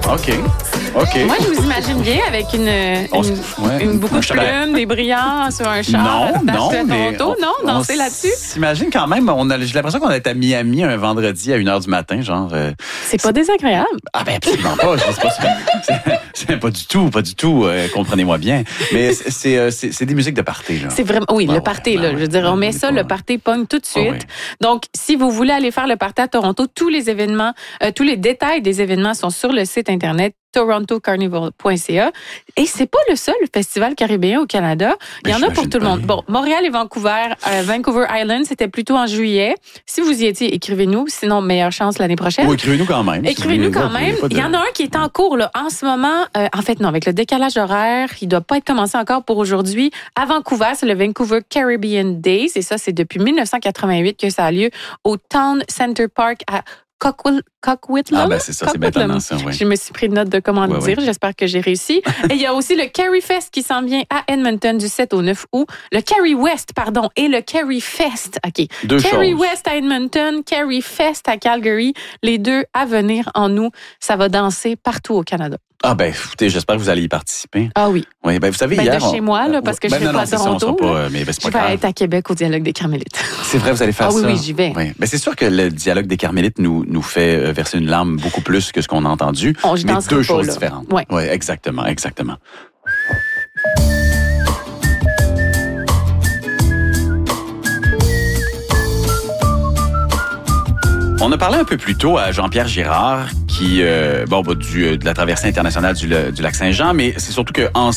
OK. Moi, je vous imagine bien avec beaucoup de plumes, des brillants sur un char. Non, mais Toronto. Non, danser là-dessus. S'imagine quand même, j'ai l'impression qu'on est à Miami un vendredi à 1h du matin, genre. C'est pas désagréable. Ah ben absolument pas. C'est pas du tout. Comprenez-moi bien. Mais c'est des musiques de party, là. C'est vraiment, oui, le party, là. Je veux dire, on met ça, le party pogne tout de suite. Donc, si vous voulez aller faire le party à Toronto, tous les événements, tous les détails des événements sont sur le site Internet torontocarnival.ca. Et c'est pas le seul festival caribéen au Canada. Il y en a pour tout le monde. Bon, Montréal et Vancouver, Vancouver Island, c'était plutôt en juillet. Si vous y étiez, écrivez-nous. Sinon, meilleure chance l'année prochaine. Ou écrivez-nous quand même. Écrivez-nous quand même. Il y en a un qui est en cours, là, en ce moment. En fait, non, avec le décalage horaire, il doit pas être commencé encore pour aujourd'hui. À Vancouver, c'est le Vancouver Caribbean Days. Et ça, c'est depuis 1988 que ça a lieu au Town Center Park à Coquitlam. Ah ben c'est ça, c'est maintenant ça, oui. Je me suis pris de note de comment le dire. J'espère que j'ai réussi. Et il y a aussi le Carrie Fest qui s'en vient à Edmonton du 7 au 9 août. Le Carrie West, pardon, et le Carrie Fest. OK. Carrie West à Edmonton, Carrie Fest à Calgary. Les deux à venir en août. Ça va danser partout au Canada. Ah ben, écoutez, j'espère que vous allez y participer. Ah oui. Oui, ben vous savez, hier... de chez moi, là, parce que je serai pas à Toronto. Je vais être à Québec au Dialogue des Carmélites. C'est vrai, vous allez faire ça? Oui, j'y vais. Oui. Ben, c'est sûr que le Dialogue des Carmélites nous fait verser une larme beaucoup plus que ce qu'on a entendu. Mais deux choses différentes. Oui, exactement. On a parlé un peu plus tôt à Jean-Pierre Girard qui, de la traversée internationale du lac Saint-Jean, mais c'est surtout qu'en